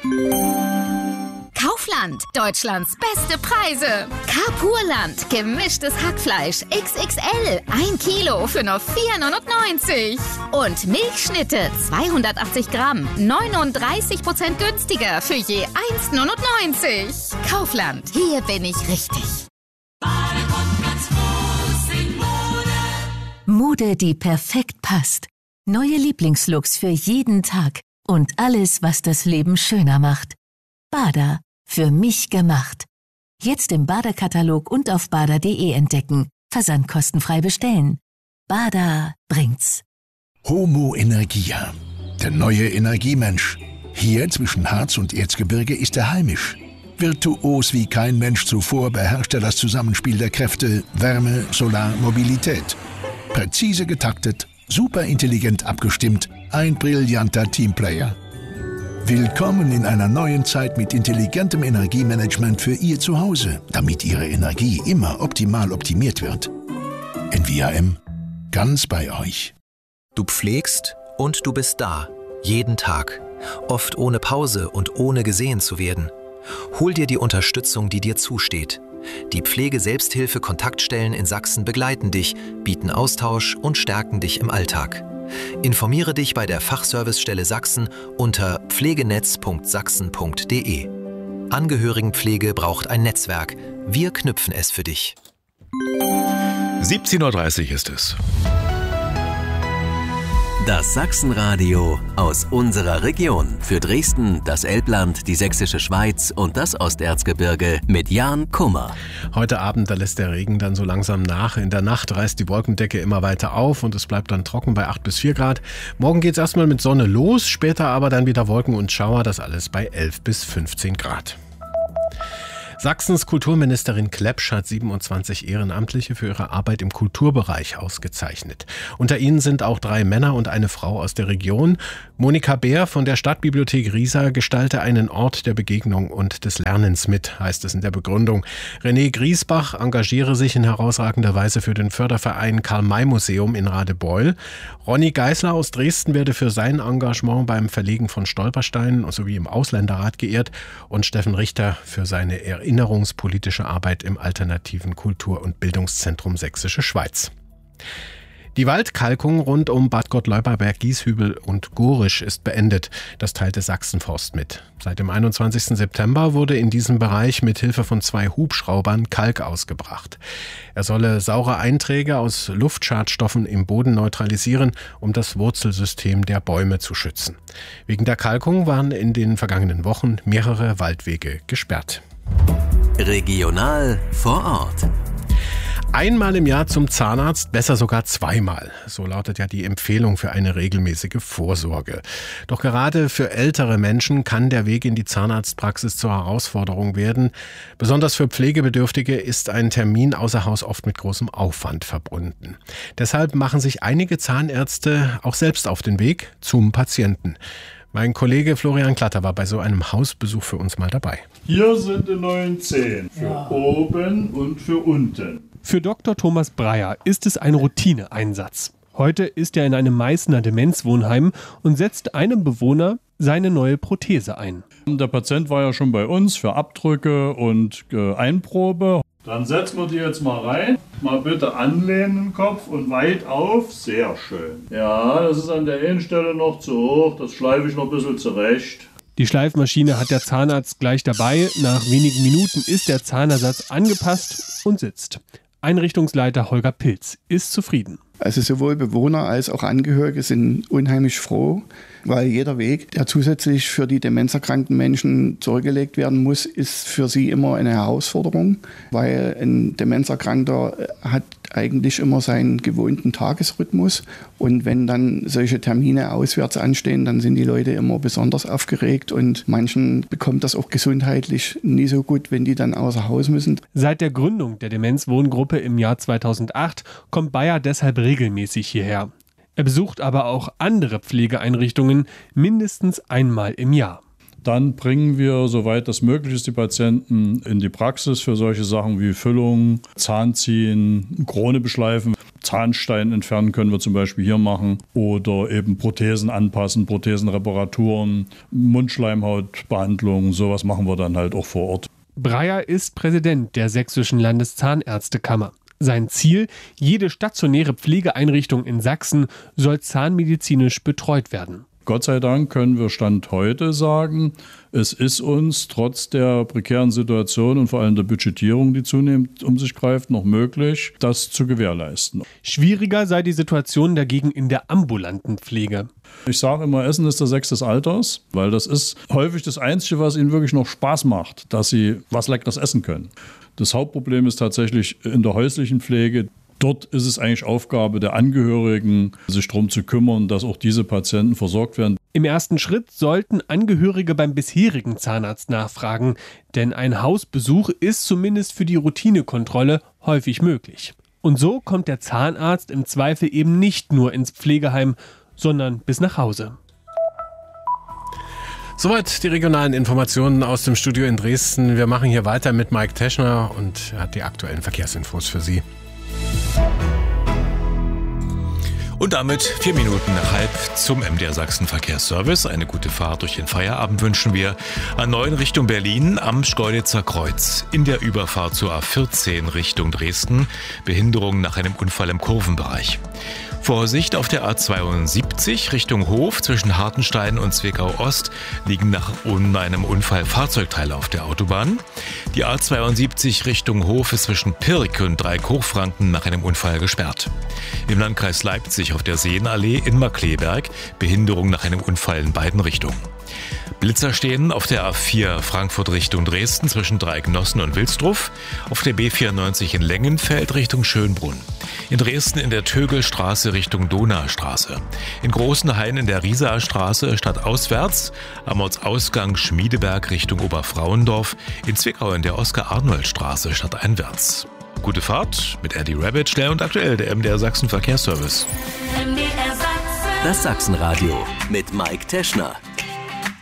Kaufland, Deutschlands beste Preise. Carpurland, gemischtes Hackfleisch XXL, 1 Kilo für nur 4,99 €. Und Milchschnitte, 280 Gramm, 39% günstiger für je 1,99 €. Kaufland, hier bin ich richtig. Mode, die perfekt passt. Neue Lieblingslooks für jeden Tag. Und alles, was das Leben schöner macht. Bada. Für mich gemacht. Jetzt im Bada-Katalog und auf bada.de entdecken. Versand kostenfrei bestellen. Bada bringt's. Homo Energia. Der neue Energiemensch. Hier zwischen Harz und Erzgebirge ist er heimisch. Virtuos wie kein Mensch zuvor beherrscht er das Zusammenspiel der Kräfte Wärme, Solar, Mobilität. Präzise getaktet, super intelligent abgestimmt, ein brillanter Teamplayer. Willkommen in einer neuen Zeit mit intelligentem Energiemanagement für Ihr Zuhause, damit Ihre Energie immer optimal optimiert wird. NVIM, ganz bei euch. Du pflegst und du bist da. Jeden Tag. Oft ohne Pause und ohne gesehen zu werden. Hol dir die Unterstützung, die dir zusteht. Die Pflege-Selbsthilfe-Kontaktstellen in Sachsen begleiten dich, bieten Austausch und stärken dich im Alltag. Informiere dich bei der Fachservicestelle Sachsen unter pflegenetz.sachsen.de. Angehörigenpflege braucht ein Netzwerk. Wir knüpfen es für dich. 17:30 Uhr ist es. Das Sachsenradio aus unserer Region. Für Dresden, das Elbland, die Sächsische Schweiz und das Osterzgebirge mit Jan Kummer. Heute Abend, da lässt der Regen dann so langsam nach. In der Nacht reißt die Wolkendecke immer weiter auf und es bleibt dann trocken bei 8 bis 4 Grad. Morgen geht es erstmal mit Sonne los, später aber dann wieder Wolken und Schauer, das alles bei 11 bis 15 Grad. Sachsens Kulturministerin Klepsch hat 27 Ehrenamtliche für ihre Arbeit im Kulturbereich ausgezeichnet. Unter ihnen sind auch 3 Männer und eine Frau aus der Region. Monika Bär von der Stadtbibliothek Riesa gestalte einen Ort der Begegnung und des Lernens mit, heißt es in der Begründung. René Griesbach engagiere sich in herausragender Weise für den Förderverein Karl-May-Museum in Radebeul. Ronny Geisler aus Dresden werde für sein Engagement beim Verlegen von Stolpersteinen sowie im Ausländerrat geehrt und Steffen Richter für seine erinnerungspolitische Arbeit im alternativen Kultur- und Bildungszentrum Sächsische Schweiz. Die Waldkalkung rund um Bad Gott-Leuperberg, Gieshübel und Gorisch ist beendet. Das teilte Sachsenforst mit. Seit dem 21. September wurde in diesem Bereich mit Hilfe von 2 Hubschraubern Kalk ausgebracht. Er solle saure Einträge aus Luftschadstoffen im Boden neutralisieren, um das Wurzelsystem der Bäume zu schützen. Wegen der Kalkung waren in den vergangenen Wochen mehrere Waldwege gesperrt. Regional vor Ort. Einmal im Jahr zum Zahnarzt, besser sogar 2-mal. So lautet ja die Empfehlung für eine regelmäßige Vorsorge. Doch gerade für ältere Menschen kann der Weg in die Zahnarztpraxis zur Herausforderung werden. Besonders für Pflegebedürftige ist ein Termin außer Haus oft mit großem Aufwand verbunden. Deshalb machen sich einige Zahnärzte auch selbst auf den Weg zum Patienten. Mein Kollege Florian Klatter war bei so einem Hausbesuch für uns mal dabei. Hier sind die neuen Zähne, für oben und für unten. Für Dr. Thomas Breyer ist es ein Routineeinsatz. Heute ist er in einem Meißner Demenzwohnheim und setzt einem Bewohner seine neue Prothese ein. Der Patient war ja schon bei uns für Abdrücke und Einprobe. Dann setzen wir die jetzt mal rein. Mal bitte anlehnen den Kopf und weit auf. Sehr schön. Ja, das ist an der einen Stelle noch zu hoch. Das schleife ich noch ein bisschen zurecht. Die Schleifmaschine hat der Zahnarzt gleich dabei. Nach wenigen Minuten ist der Zahnersatz angepasst und sitzt. Einrichtungsleiter Holger Pilz ist zufrieden. Also sowohl Bewohner als auch Angehörige sind unheimlich froh, weil jeder Weg, der zusätzlich für die demenzerkrankten Menschen zurückgelegt werden muss, ist für sie immer eine Herausforderung, weil ein Demenzerkrankter hat eigentlich immer seinen gewohnten Tagesrhythmus und wenn dann solche Termine auswärts anstehen, dann sind die Leute immer besonders aufgeregt und manchen bekommt das auch gesundheitlich nie so gut, wenn die dann außer Haus müssen. Seit der Gründung der Demenzwohngruppe im Jahr 2008 kommt Bayer deshalb regelmäßig hierher. Er besucht aber auch andere Pflegeeinrichtungen mindestens einmal im Jahr. Dann bringen wir, soweit das möglich ist, die Patienten in die Praxis für solche Sachen wie Füllung, Zahnziehen, Krone beschleifen. Zahnstein entfernen können wir zum Beispiel hier machen oder eben Prothesen anpassen, Prothesenreparaturen, Mundschleimhautbehandlungen, sowas machen wir dann halt auch vor Ort. Breyer ist Präsident der Sächsischen Landeszahnärztekammer. Sein Ziel: jede stationäre Pflegeeinrichtung in Sachsen soll zahnmedizinisch betreut werden. Gott sei Dank können wir Stand heute sagen, es ist uns trotz der prekären Situation und vor allem der Budgetierung, die zunehmend um sich greift, noch möglich, das zu gewährleisten. Schwieriger sei die Situation dagegen in der ambulanten Pflege. Ich sage immer, Essen ist der Sex des Alters, weil das ist häufig das Einzige, was ihnen wirklich noch Spaß macht, dass sie was Leckeres essen können. Das Hauptproblem ist tatsächlich in der häuslichen Pflege. Dort ist es eigentlich Aufgabe der Angehörigen, sich darum zu kümmern, dass auch diese Patienten versorgt werden. Im ersten Schritt sollten Angehörige beim bisherigen Zahnarzt nachfragen, denn ein Hausbesuch ist zumindest für die Routinekontrolle häufig möglich. Und so kommt der Zahnarzt im Zweifel eben nicht nur ins Pflegeheim, sondern bis nach Hause. Soweit die regionalen Informationen aus dem Studio in Dresden. Wir machen hier weiter mit Mike Teschner und er hat die aktuellen Verkehrsinfos für Sie. Und damit 4 Minuten nach halb zum MDR Sachsen Verkehrsservice. Eine gute Fahrt durch den Feierabend wünschen wir. A9 Richtung Berlin am Schkeuditzer Kreuz. In der Überfahrt zur A14 Richtung Dresden. Behinderung nach einem Unfall im Kurvenbereich. Vorsicht auf der A72 Richtung Hof zwischen Hartenstein und Zwickau-Ost liegen nach einem Unfall Fahrzeugteile auf der Autobahn. Die A72 Richtung Hof ist zwischen Pirk und Dreieck-Hochfranken nach einem Unfall gesperrt. Im Landkreis Leipzig auf der Seenallee in Markkleeberg Behinderung nach einem Unfall in beiden Richtungen. Blitzer stehen auf der A4 Frankfurt Richtung Dresden zwischen Dreiecknossen und Wilsdruff, auf der B94 in Lengenfeld Richtung Schönbrunn, in Dresden in der Tögelstraße Richtung Donaustraße, in Großenhain in der Riesaer Straße stadtauswärts, am Ortsausgang Schmiedeberg Richtung Oberfrauendorf, in Zwickau in der Oskar-Arnold-Straße stadteinwärts. Gute Fahrt mit Eddie Rabbit, schnell und aktuell, der MDR Sachsen Verkehrsservice. Das Sachsenradio mit Mike Teschner.